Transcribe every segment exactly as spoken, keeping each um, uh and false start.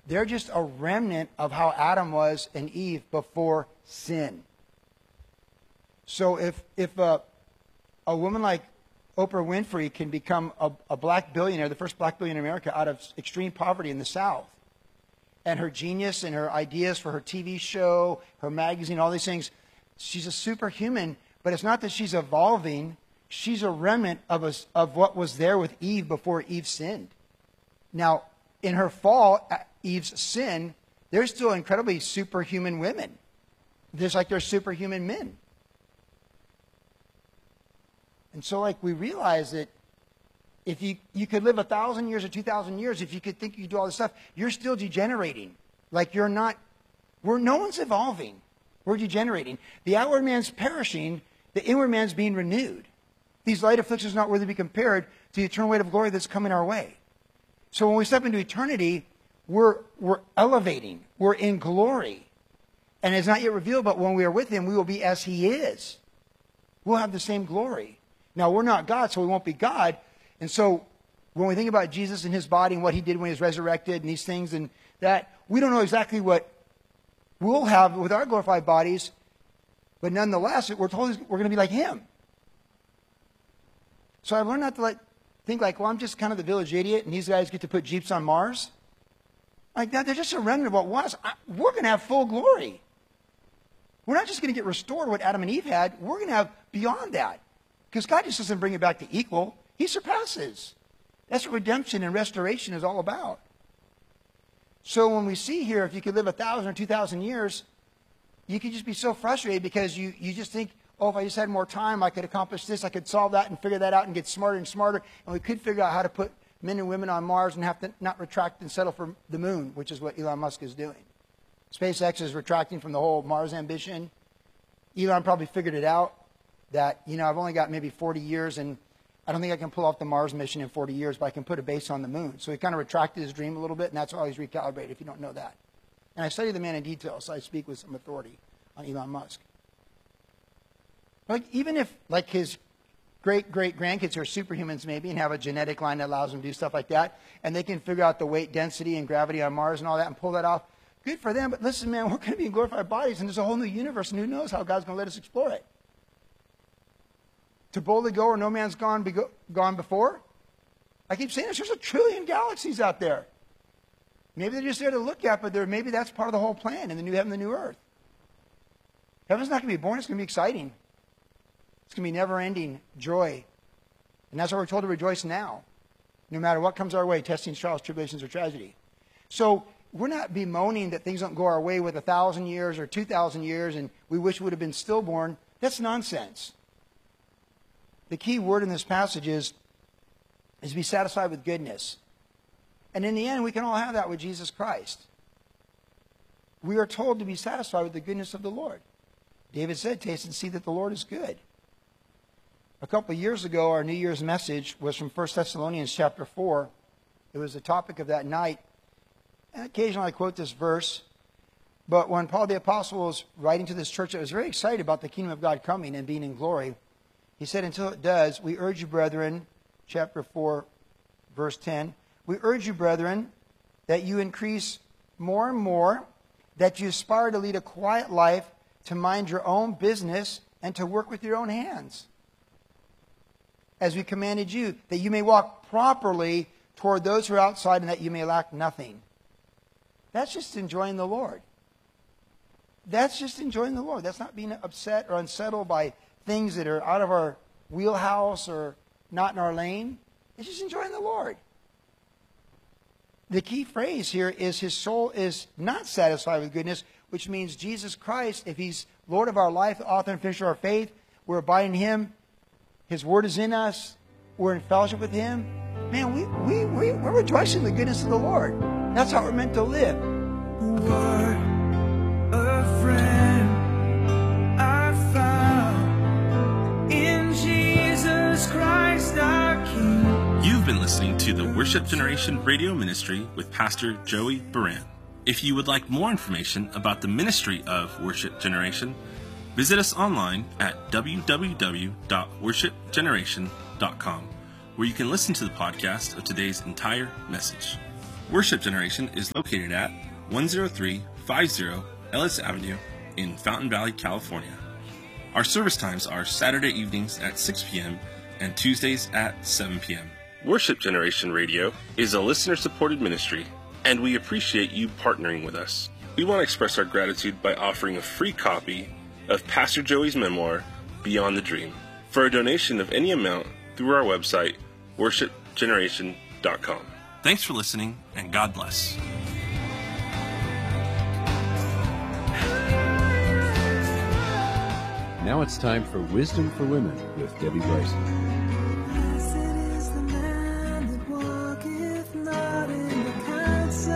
They're just a remnant of how Adam was and Eve before sin. So if if a, a woman like Oprah Winfrey can become a, a black billionaire, the first black billionaire in America, out of extreme poverty in the South, and her genius and her ideas for her T V show, her magazine, all these things, she's a superhuman, but it's not that she's evolving. She's a remnant of, a, of what was there with Eve before Eve sinned. Now, in her fall, Eve's sin, they're still incredibly superhuman women. Just like they're superhuman men. And so, like, we realize that if you, you could live a thousand years or two thousand years, if you could think you could do all this stuff, you're still degenerating. Like, you're not, we're, no one's evolving. We're degenerating. The outward man's perishing, the inward man's being renewed. These light afflictions are not worthy to be compared to the eternal weight of glory that's coming our way. So when we step into eternity, we're, we're elevating. We're in glory. And it's not yet revealed, but when we are with him, we will be as he is. We'll have the same glory. Now, we're not God, so we won't be God. And so when we think about Jesus and his body and what he did when he was resurrected and these things and that, we don't know exactly what we'll have with our glorified bodies, but nonetheless, we're told we're going to be like him. So I've learned not to let, think like, well, I'm just kind of the village idiot, and these guys get to put Jeeps on Mars. Like that, they're just a remnant of what was. I, we're going to have full glory. We're not just going to get restored what Adam and Eve had. We're going to have beyond that. Because God just doesn't bring it back to equal. He surpasses. That's what redemption and restoration is all about. So when we see here, if you could live a thousand or two thousand years, you could just be so frustrated because you, you just think, oh, if I just had more time, I could accomplish this, I could solve that and figure that out and get smarter and smarter. And we could figure out how to put men and women on Mars and have to not retract and settle for the moon, which is what Elon Musk is doing. SpaceX is retracting from the whole Mars ambition. Elon probably figured it out that, you know, I've only got maybe forty years and I don't think I can pull off the Mars mission in forty years, but I can put a base on the moon. So he kind of retracted his dream a little bit, and that's why he's recalibrated, if you don't know that. And I study the man in detail, so I speak with some authority on Elon Musk. Like, even if, like, his great-great-grandkids are superhumans maybe and have a genetic line that allows them to do stuff like that, and they can figure out the weight density and gravity on Mars and all that and pull that off, good for them. But listen, man, we're going to be in glorified bodies, and there's a whole new universe, and who knows how God's going to let us explore it. To boldly go where no man's gone, be go, gone before? I keep saying this, there's a trillion galaxies out there. Maybe they're just there to look at, but maybe that's part of the whole plan in the new heaven and the new earth. Heaven's not going to be boring, it's going to be exciting. It's going to be never-ending joy. And that's why we're told to rejoice now, no matter what comes our way, testings, trials, tribulations, or tragedy. So we're not bemoaning that things don't go our way with a thousand years or two thousand years and we wish we would have been stillborn. That's nonsense. The key word in this passage is, is to be satisfied with goodness. And in the end, we can all have that with Jesus Christ. We are told to be satisfied with the goodness of the Lord. David said, taste and see that the Lord is good. A couple of years ago, our New Year's message was from First Thessalonians chapter four. It was the topic of that night. And occasionally I quote this verse. But when Paul the Apostle was writing to this church that was very excited about the kingdom of God coming and being in glory, he said, until it does, we urge you, brethren, chapter four, verse ten, we urge you, brethren, that you increase more and more, that you aspire to lead a quiet life, to mind your own business, and to work with your own hands. As we commanded you, that you may walk properly toward those who are outside, and that you may lack nothing. That's just enjoying the Lord. That's just enjoying the Lord. That's not being upset or unsettled by things that are out of our wheelhouse or not in our lane. It's just enjoying the Lord. The key phrase here is his soul is not satisfied with goodness, which means Jesus Christ, if he's Lord of our life, author and finisher of our faith, we're abiding in him, his word is in us, we're in fellowship with him. Man, we, we, we, we're rejoicing in the goodness of the Lord. That's how we're meant to live. What a friend I found in Jesus Christ our King. You've been listening to the Worship Generation Radio Ministry with Pastor Joey Baran. If you would like more information about the ministry of Worship Generation, visit us online at w w w dot worship generation dot com, where you can listen to the podcast of today's entire message. Worship Generation is located at one oh three fifty Ellis Avenue in Fountain Valley, California. Our service times are Saturday evenings at six p.m. and Tuesdays at seven p.m. Worship Generation Radio is a listener-supported ministry, and we appreciate you partnering with us. We want to express our gratitude by offering a free copy of Pastor Joey's memoir, Beyond the Dream, for a donation of any amount through our website, worship generation dot com. Thanks for listening, and God bless. Now it's time for Wisdom for Women with Debbie Bryson. Blessed is the man that walketh not in the counsel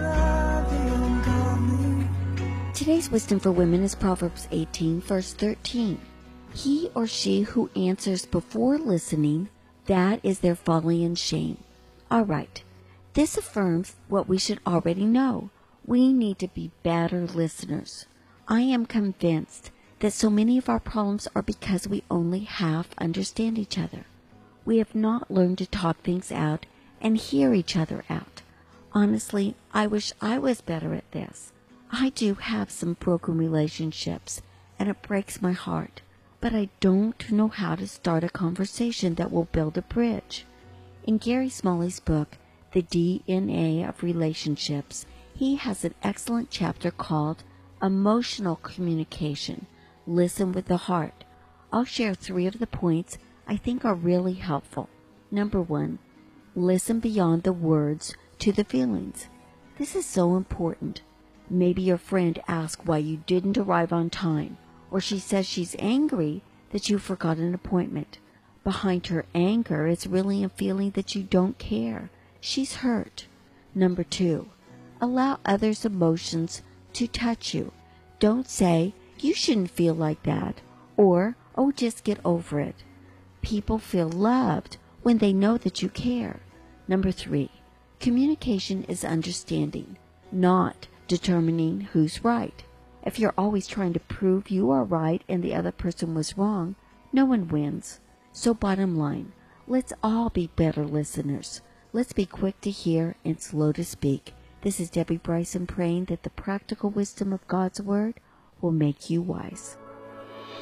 of the ungodly. Today's Wisdom for Women is Proverbs eighteen, verse thirteen. He or she who answers before listening, that is their folly and shame. All right. This affirms what we should already know. We need to be better listeners. I am convinced that so many of our problems are because we only half understand each other. We have not learned to talk things out and hear each other out. Honestly, I wish I was better at this. I do have some broken relationships, and it breaks my heart, but I don't know how to start a conversation that will build a bridge. In Gary Smalley's book, The D N A of Relationships, he has an excellent chapter called Emotional Communication. Listen with the heart. I'll share three of the points I think are really helpful. Number one, listen beyond the words to the feelings. This is so important. Maybe your friend asks why you didn't arrive on time, or she says she's angry that you forgot an appointment. Behind her anger is really a feeling that you don't care. She's hurt. Number two, allow others' emotions to touch you. Don't say, you shouldn't feel like that, or, oh, just get over it. People feel loved when they know that you care. Number three, communication is understanding, not determining who's right. If you're always trying to prove you are right and the other person was wrong, no one wins. So bottom line, let's all be better listeners. Let's be quick to hear and slow to speak. This is Debbie Bryson praying that the practical wisdom of God's Word will make you wise.